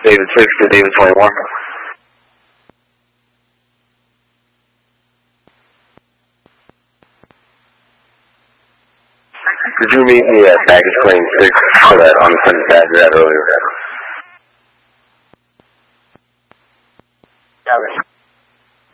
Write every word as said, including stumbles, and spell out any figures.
David six to David twenty-one. Could you meet me at baggage claim six for that unfenced ad you had earlier?